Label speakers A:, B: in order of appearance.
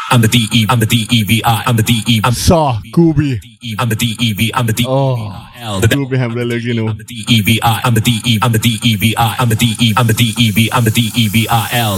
A: I'm the DE, I'm the DEVI, I'm the DE, I'm
B: Så, Gubi.
A: I'm the DEV, I'm the DEVI.
B: Gubi, han bliver lykkelig nu.
A: I'm the DEVI, I'm the DE, I'm the DEVI, I'm the DE, I'm the DEV, I'm the DEVIL.